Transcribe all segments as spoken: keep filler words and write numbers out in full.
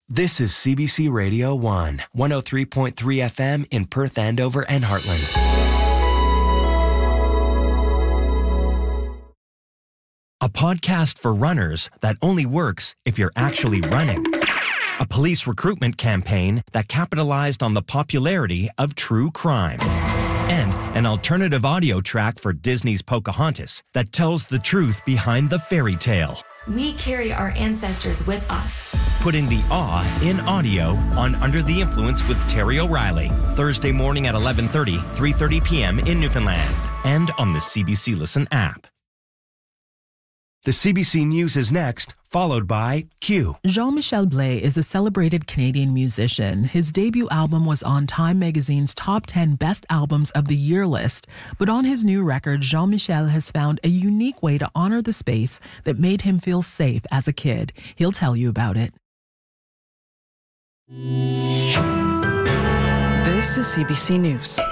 This is C B C Radio one, one oh three point three F M in Perth, Andover, and Heartland. A podcast for runners that only works if you're actually running. A police recruitment campaign that capitalized on the popularity of true crime. And an alternative audio track for Disney's Pocahontas that tells the truth behind the fairy tale. We carry our ancestors with us. Putting the awe in audio on Under the Influence with Terry O'Reilly. Thursday morning at eleven thirty, three thirty p.m. in Newfoundland. And on the C B C Listen app. The C B C News is next, followed by Q. Jean-Michel Blais is a celebrated Canadian musician. His debut album was on Time magazine's top ten best albums of the year list. But on his new record, Jean-Michel has found a unique way to honor the space that made him feel safe as a kid. He'll tell you about it. This is C B C News.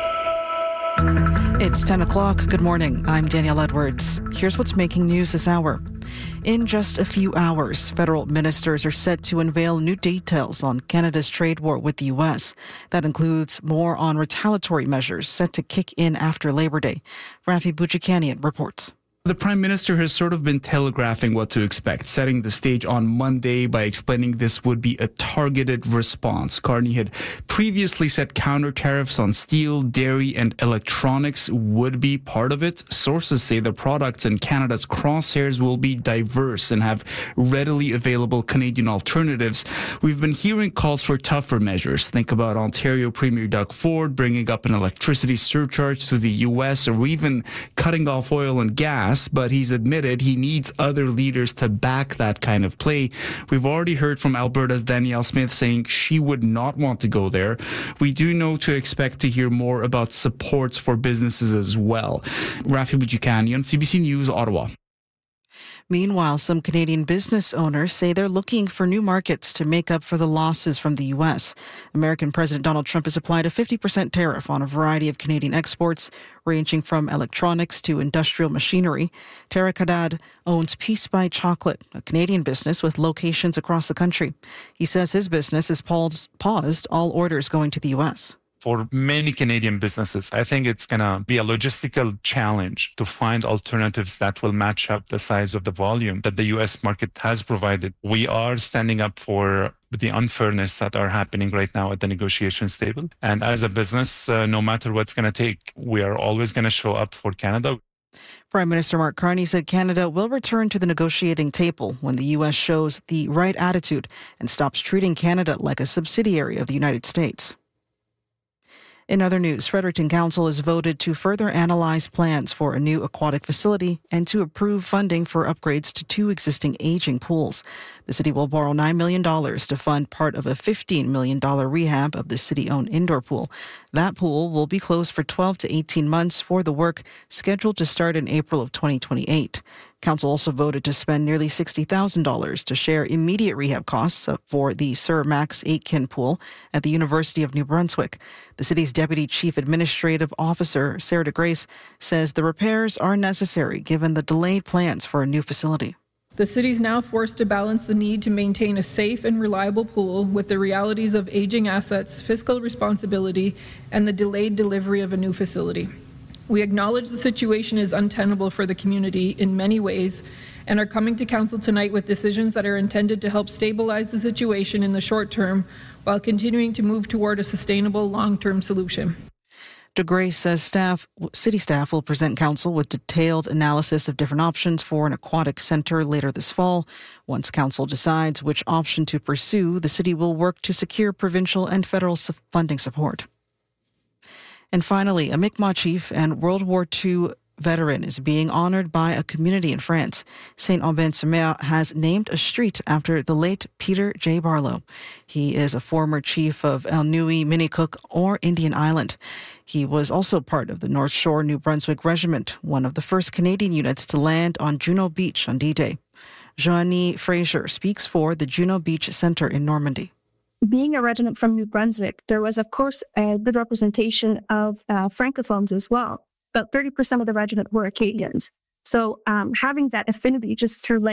It's ten o'clock. Good morning. I'm Danielle Edwards. Here's what's making news this hour. In just a few hours, federal ministers are set to unveil new details on Canada's trade war with the U S. That includes more on retaliatory measures set to kick in after Labor Day. Rafi Boudjikanian reports. The Prime Minister has sort of been telegraphing what to expect, setting the stage on Monday by explaining this would be a targeted response. Carney had previously said counter tariffs on steel, dairy, and electronics would be part of it. Sources say the products in Canada's crosshairs will be diverse and have readily available Canadian alternatives. We've been hearing calls for tougher measures. Think about Ontario Premier Doug Ford bringing up an electricity surcharge to the U S or even cutting off oil and gas. But he's admitted he needs other leaders to back that kind of play. We've already heard from Alberta's Danielle Smith saying she would not want to go there. We do know to expect to hear more about supports for businesses as well. Rafi Boudjikanian, C B C News, Ottawa. Meanwhile, some Canadian business owners say they're looking for new markets to make up for the losses from the U S. American President Donald Trump has applied a fifty percent tariff on a variety of Canadian exports, ranging from electronics to industrial machinery. Tarek Haddad owns Peace by Chocolate, a Canadian business with locations across the country. He says his business has paused all orders going to the U S. For many Canadian businesses, I think it's going to be a logistical challenge to find alternatives that will match up the size of the volume that the U S market has provided. We are standing up for the unfairness that are happening right now at the negotiations table. And as a business, uh, no matter what's going to take, we are always going to show up for Canada. Prime Minister Mark Carney said Canada will return to the negotiating table when the U S shows the right attitude and stops treating Canada like a subsidiary of the United States. In other news, Fredericton Council has voted to further analyze plans for a new aquatic facility and to approve funding for upgrades to two existing aging pools. The city will borrow nine million dollars to fund part of a fifteen million dollars rehab of the city-owned indoor pool. That pool will be closed for twelve to eighteen months for the work scheduled to start in April of twenty twenty-eight. Council also voted to spend nearly sixty thousand dollars to share immediate rehab costs for the Sir Max Aitken Pool at the University of New Brunswick. The city's Deputy Chief Administrative Officer, Sarah DeGrace, says the repairs are necessary given the delayed plans for a new facility. The city is now forced to balance the need to maintain a safe and reliable pool with the realities of aging assets, fiscal responsibility, and the delayed delivery of a new facility. We acknowledge the situation is untenable for the community in many ways and are coming to Council tonight with decisions that are intended to help stabilize the situation in the short term while continuing to move toward a sustainable long-term solution. DeGrace says staff, city staff will present Council with detailed analysis of different options for an aquatic centre later this fall. Once Council decides which option to pursue, the city will work to secure provincial and federal funding support. And finally, a Mi'kmaq chief and World War Two veteran is being honoured by a community in France. Saint-Aubin-sur-Mer has named a street after the late Peter J. Barlow. He is a former chief of Elnui, Minicook, or Indian Island. He was also part of the North Shore New Brunswick Regiment, one of the first Canadian units to land on Juno Beach on D-Day. Joanie Fraser speaks for the Juno Beach Centre in Normandy. Being a regiment from New Brunswick, there was, of course, a good representation of uh, Francophones as well. About thirty percent of the regiment were Acadians. So um, having that affinity just through